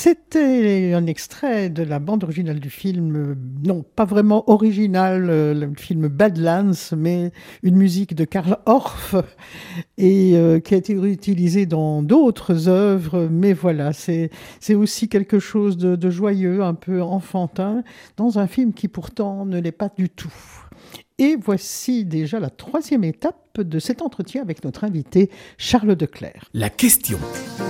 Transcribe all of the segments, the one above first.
C'était un extrait de la bande originale du film, non, pas vraiment original, le film Badlands, mais une musique de Karl Orff et qui a été réutilisée dans d'autres œuvres. Mais voilà, c'est aussi quelque chose de joyeux, un peu enfantin, dans un film qui pourtant ne l'est pas du tout. Et voici déjà la troisième étape de cet entretien avec notre invité Charles Declercq. La question.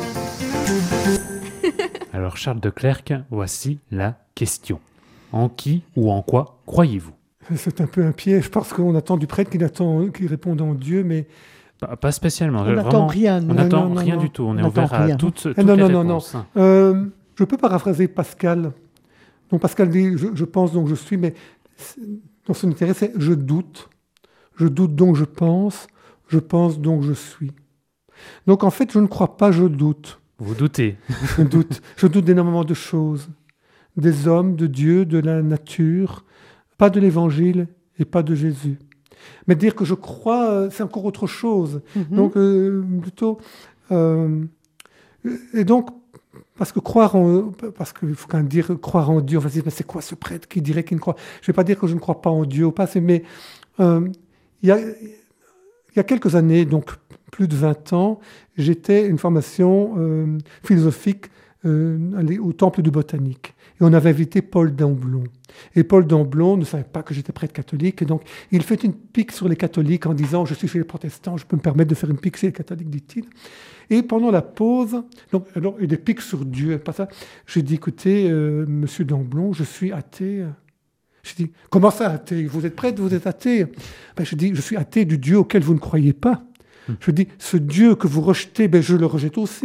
Alors Charles Declercq, voici la question. En qui ou en quoi croyez-vous ? C'est un peu un piège parce qu'on attend du prêtre qu'il réponde en Dieu, mais... Pas spécialement. On n'attend rien. On n'attend rien du tout. On est ouvert à toutes les réponses. Je peux paraphraser Pascal. Donc Pascal dit « je pense donc je suis », mais dans son intérêt c'est « je doute donc je pense donc je suis ». Donc en fait je ne crois pas, je doute. Vous doutez. Je doute d'énormément de choses. Des hommes, de Dieu, de la nature, pas de l'Évangile et pas de Jésus. Mais dire que je crois, c'est encore autre chose. Mm-hmm. Donc plutôt... et donc, parce qu'il faut quand même dire croire en Dieu, on va se dire, mais c'est quoi ce prêtre qui dirait qu'il ne croit? Je ne vais pas dire que je ne crois pas en Dieu ou pas, mais il y a quelques années, donc plus de 20 ans, j'étais une formation philosophique au Temple du Botanique. Et on avait invité Paul d'Amblon. Et Paul d'Amblon ne savait pas que j'étais prêtre catholique. Et donc, il fait une pique sur les catholiques en disant « Je suis chez les protestants, je peux me permettre de faire une pique chez les catholiques », dit-il. Et pendant la pause, alors, il y a des piques sur Dieu. Pas ça. J'ai dit « Écoutez, monsieur d'Amblon, je suis athée. » J'ai dit « Comment ça, athée? Vous êtes prêtre, vous êtes athée ?» Je dis « Je suis athée du Dieu auquel vous ne croyez pas. » Je dis « Ce Dieu que vous rejetez, je le rejette aussi. »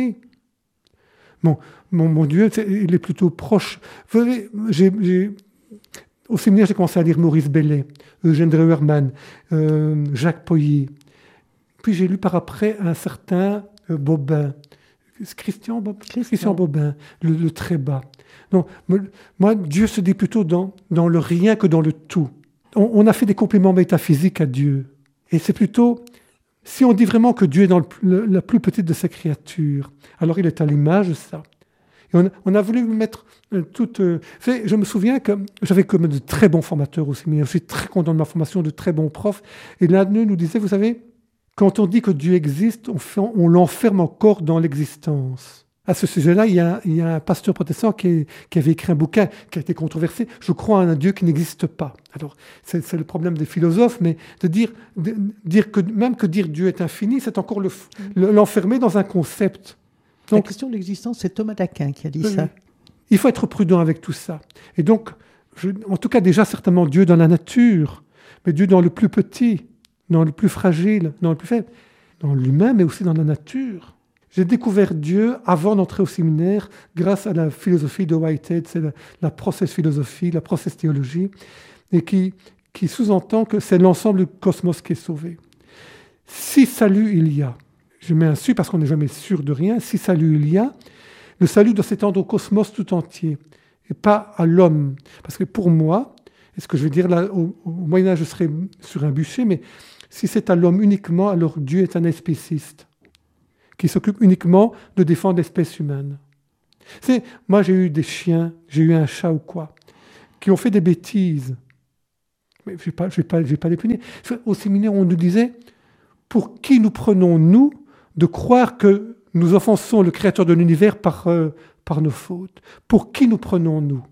Mon Dieu, il est plutôt proche. Vous savez, au séminaire, j'ai commencé à lire Maurice Bellet, Eugène Dreuermann, Jacques Poyer. Puis j'ai lu par après un certain Bobin, Christian Bobin, le très bas. Donc, moi, Dieu se dit plutôt dans le rien que dans le tout. On a fait des compléments métaphysiques à Dieu. Et c'est plutôt... Si on dit vraiment que Dieu est dans la plus petite de ses créatures, alors il est à l'image de ça. Et on a voulu mettre toute... je me souviens que j'avais comme de très bons formateurs au séminaire. Je suis très content de ma formation, de très bons profs. Et l'un d'eux nous disait, vous savez, quand on dit que Dieu existe, on l'enferme encore dans l'existence. À ce sujet-là, il y a un pasteur protestant qui avait écrit un bouquin qui a été controversé. Je crois en un Dieu qui n'existe pas. Alors, c'est le problème des philosophes, mais de dire que même que dire Dieu est infini, c'est encore l'enfermer dans un concept. Donc, la question de l'existence, c'est Thomas d'Aquin qui a dit ça. Il faut être prudent avec tout ça. Et donc, en tout cas, déjà certainement Dieu dans la nature, mais Dieu dans le plus petit, dans le plus fragile, dans le plus faible, dans l'humain, mais aussi dans la nature. J'ai découvert Dieu avant d'entrer au séminaire grâce à la philosophie de Whitehead, c'est la process philosophie, la process théologie, et qui sous-entend que c'est l'ensemble du cosmos qui est sauvé. Si salut il y a, je mets un su parce qu'on n'est jamais sûr de rien, si salut il y a, le salut doit s'étendre au cosmos tout entier, et pas à l'homme. Parce que pour moi, et ce que je veux dire là, au Moyen-Âge, je serais sur un bûcher, mais si c'est à l'homme uniquement, alors Dieu est un spéciste qui s'occupe uniquement de défendre l'espèce humaine. Moi, j'ai eu des chiens, j'ai eu un chat ou quoi, qui ont fait des bêtises. Mais je vais pas les punir. Au séminaire, on nous disait, pour qui nous prenons-nous de croire que nous offensons le Créateur de l'univers par nos fautes? Pour qui nous prenons-nous?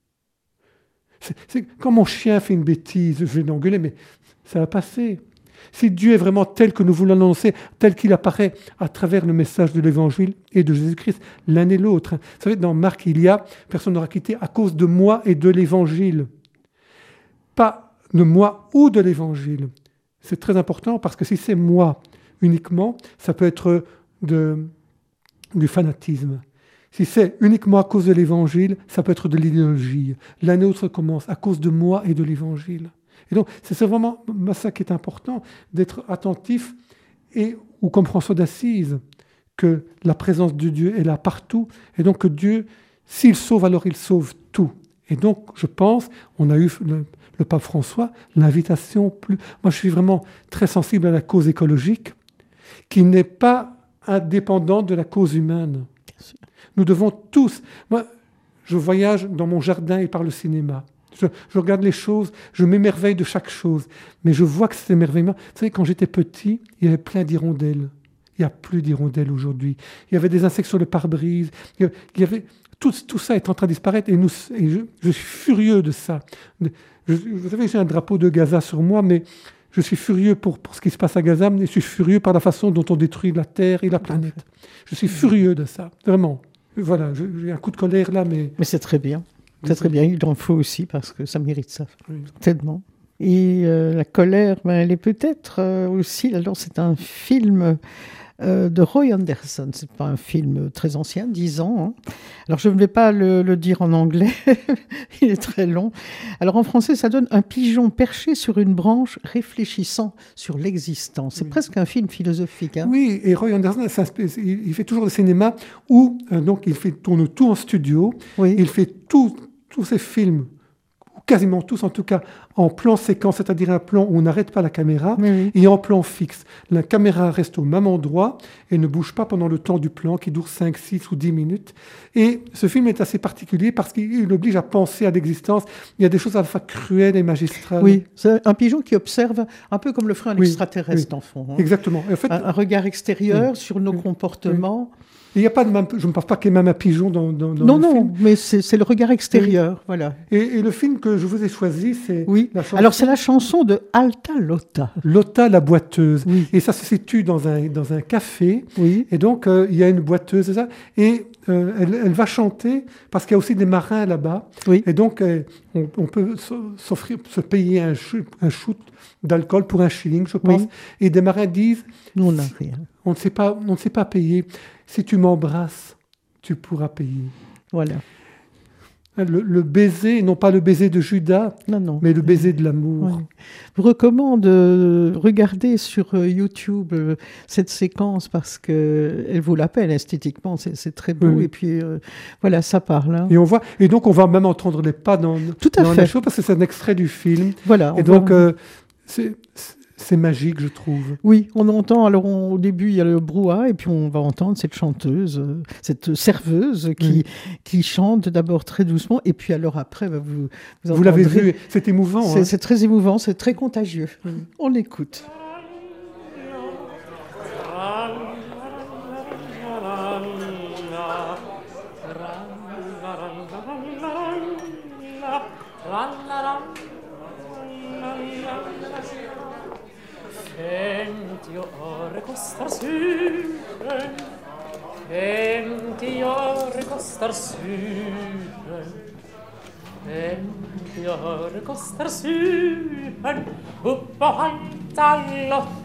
Quand mon chien fait une bêtise, je vais l'engueuler, mais ça va passer. Si Dieu est vraiment tel que nous voulons l'annoncer, tel qu'il apparaît à travers le message de l'Évangile et de Jésus-Christ, l'un et l'autre. Vous savez, dans Marc, il y a « Personne n'aura quitté à cause de moi et de l'Évangile ». Pas de moi ou de l'Évangile. C'est très important parce que si c'est moi uniquement, ça peut être du fanatisme. Si c'est uniquement à cause de l'Évangile, ça peut être de l'idéologie. L'un et l'autre commence à cause de moi et de l'Évangile. Et donc, c'est vraiment ça qui est important, d'être attentif, ou comme François d'Assise, que la présence de Dieu est là partout, et donc que Dieu, s'il sauve, alors il sauve tout. Et donc, je pense, on a eu le pape François, l'invitation Moi, je suis vraiment très sensible à la cause écologique, qui n'est pas indépendante de la cause humaine. Nous devons tous... Moi, je voyage dans mon jardin et par le cinéma. Je regarde les choses, je m'émerveille de chaque chose. Mais je vois que cet émerveillement... Vous savez, quand j'étais petit, il y avait plein d'hirondelles. Il n'y a plus d'hirondelles aujourd'hui. Il y avait des insectes sur le pare-brise. Il y avait... Tout ça est en train de disparaître et je suis furieux de ça. Vous savez, j'ai un drapeau de Gaza sur moi, mais je suis furieux pour ce qui se passe à Gaza, mais je suis furieux par la façon dont on détruit la Terre et la planète. Je suis furieux de ça, vraiment. Voilà, j'ai un coup de colère là, mais... Mais c'est très bien. C'est très bien, il en faut aussi parce que ça mérite ça, Oui. tellement. Et la colère, elle est peut-être aussi... Alors c'est un film... de Roy Anderson. C'est pas un film très ancien, 10 ans. Hein. Alors, je ne vais pas le dire en anglais, il est très long. Alors, en français, ça donne un pigeon perché sur une branche réfléchissant sur l'existence. C'est presque un film philosophique. Hein. Oui, et Roy Anderson, il fait toujours le cinéma où donc tourne tout en studio. Oui. Il fait tous ses films, quasiment tous en tout cas, en plan séquence, c'est-à-dire un plan où on n'arrête pas la caméra, Oui. et en plan fixe. La caméra reste au même endroit et ne bouge pas pendant le temps du plan qui dure 5, 6 ou 10 minutes. Et ce film est assez particulier parce qu'il oblige à penser à l'existence. Il y a des choses à la fois cruelles et magistrales. Oui, c'est un pigeon qui observe un peu comme le ferait un extraterrestre, en fond. Hein. Exactement. Et en fait, un regard extérieur sur nos comportements. Il y a pas de je ne pense pas qu'il y ait même un pigeon dans Non, le non, film. mais c'est le regard extérieur, voilà. Et le film que je vous ai choisi, c'est la chanson Alors c'est la chanson de Alta Lota. Lota la boiteuse. Oui. Et ça se situe dans un café. Oui. Et donc, il y a une boiteuse, et elle va chanter, parce qu'il y a aussi des marins là-bas. Oui. Et donc, on peut se payer un shoot d'alcool pour 1 shilling, je pense. Oui. Et des marins disent, Nous, on n'a rien. on ne sait pas payer. Si tu m'embrasses, tu pourras payer. Voilà. Le baiser, non pas le baiser de Judas, Non. mais le baiser de l'amour. Oui. Je vous recommande de regarder sur YouTube cette séquence parce qu'elle vaut la peine esthétiquement, c'est très beau. Oui. Et puis, voilà, ça parle. Hein. Et donc, on va même entendre les pas dans fait. la chose parce que c'est un extrait du film. Voilà. Et donc, c'est magique, je trouve. Oui, on entend, alors au début, il y a le brouhaha, et puis on va entendre cette chanteuse, cette serveuse qui chante d'abord très doucement, et puis alors après, vous l'avez vu, c'est émouvant. C'est très émouvant, c'est très contagieux. On l'écoute. Senti ore costar süren, senti ore costar süren, senti ore costar süren, uppa Alta Lota.